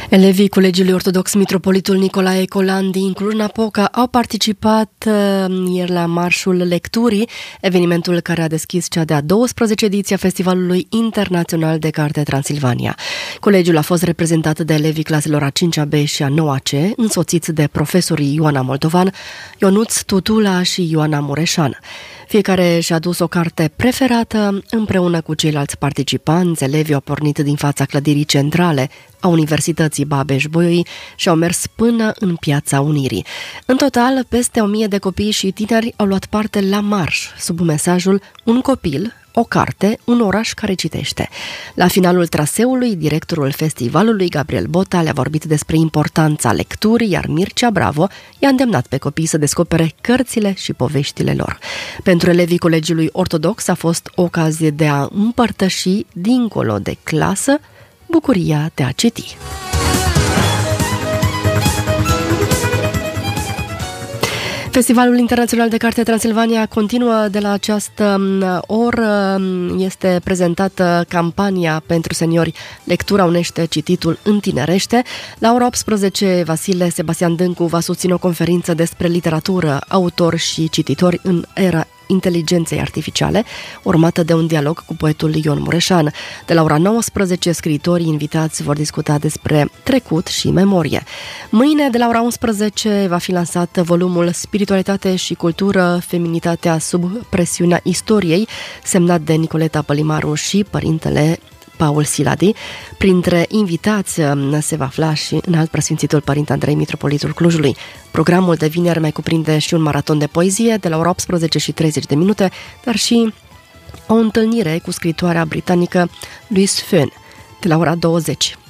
Elevii Colegiului Ortodox Mitropolitul Nicolae Colan din Cluj-Napoca au participat ieri la Marșul Lecturii, evenimentul care a deschis cea de-a 12 ediție a Festivalului Internațional de Carte Transilvania. Colegiul a fost reprezentat de elevii claselor a 5-a B și a 9-a C, însoțiți de profesorii Ioana Moldovan, Ionuț Tutula și Ioana Mureșan. Fiecare și-a adus o carte preferată. Împreună cu ceilalți participanți, elevii au pornit din fața clădirii centrale a Universității Babeș-Bolyai și au mers până în Piața Unirii. În total, peste 1000 de copii și tineri au luat parte la marș, sub mesajul "Un copil, o carte, un oraș care citește". La finalul traseului, directorul festivalului, Gabriel Bota, le-a vorbit despre importanța lecturii, iar Mircea Bravo i-a îndemnat pe copii să descopere cărțile și poveștile lor. Pentru elevii Colegiului Ortodox a fost o ocazie de a împărtăși, dincolo de clasă, bucuria de a citi. Festivalul Internațional de Carte Transilvania continuă de la această oră. Este prezentată campania pentru seniori Lectura unește, cititul întinerește. La ora 18, Vasile Sebastian Dâncu va susține o conferință despre literatură, autori și cititori în era inteligenței artificiale, urmată de un dialog cu poetul Ion Mureșan. De la ora 19, scriitorii invitați vor discuta despre trecut și memorie. Mâine, de la ora 11, va fi lansat volumul Spiritualitate și cultură, feminitatea sub presiunea istoriei, semnat de Nicoleta Pălimaru și părintele Paul Siladi. Printre invitați se va afla și înalt preasfințitul părinte Andrei, mitropolitul Clujului. Programul de vineri mai cuprinde și un maraton de poezie de la ora 18:30, dar și o întâlnire cu scriitoarea britanică Louise Fenn de la ora 20.